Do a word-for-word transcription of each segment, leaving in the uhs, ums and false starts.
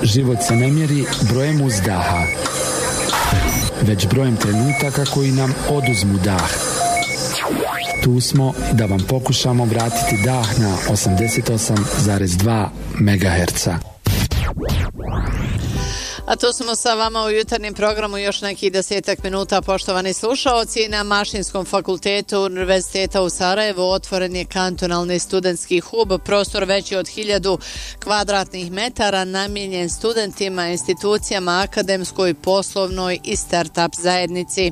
život se ne mjeri brojem uzdaha, već brojem trenutaka koji nam oduzmu dah. Tu smo da vam pokušamo vratiti dah na osamdeset osam zarez dva megaherca. A tu smo sa vama u jutarnjem programu još nekih desetak minuta, poštovani slušaoci. Na Mašinskom fakultetu Univerziteta u Sarajevu otvoren je kantonalni studentski hub, prostor veći od hiljadu kvadratnih metara, namijenjen studentima, institucijama, akademskoj, poslovnoj i start-up zajednici.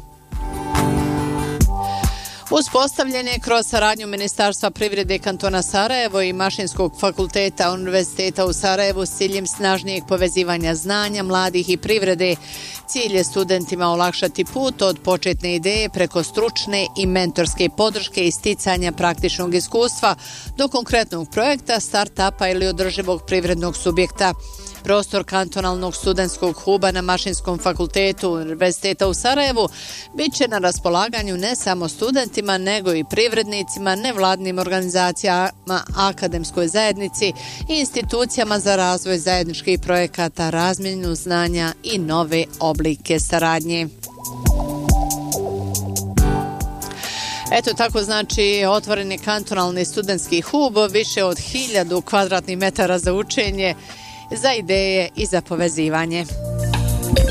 Uspostavljen je kroz saradnju Ministarstva privrede kantona Sarajevo i Mašinskog fakulteta Univerziteta u Sarajevu s ciljem snažnijeg povezivanja znanja, mladih i privrede. Cilj je studentima olakšati put od početne ideje preko stručne i mentorske podrške i sticanja praktičnog iskustva do konkretnog projekta, start-upa ili održivog privrednog subjekta. Prostor kantonalnog studentskog huba na Mašinskom fakultetu Univerziteta u Sarajevu bit će na raspolaganju ne samo studentima, nego i privrednicima, nevladnim organizacijama, akademskoj zajednici i institucijama za razvoj zajedničkih projekata, razmjenu znanja i nove oblike saradnje. Eto tako, znači, otvoren je kantonalni studentski hub, više od hiljadu kvadratnih metara za učenje, za ideje i za povezivanje.